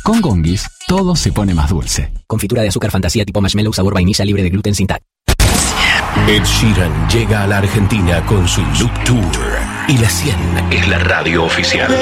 Con Gongis, todo se pone más dulce. Confitura de azúcar fantasía tipo marshmallow sabor vainilla libre de gluten sin TAC. Ed Sheeran llega a la Argentina con su Loop Tour. Y la 100 es la radio oficial.